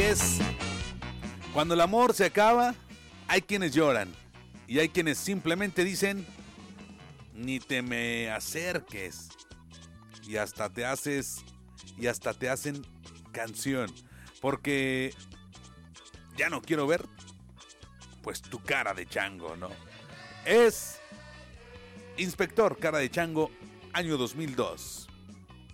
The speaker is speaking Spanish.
es cuando el amor se acaba, hay quienes lloran y hay quienes simplemente dicen ni te me acerques y hasta te hacen canción porque ya no quiero ver pues tu cara de chango, ¿no? Es Inspector Cara de Chango, año 2002.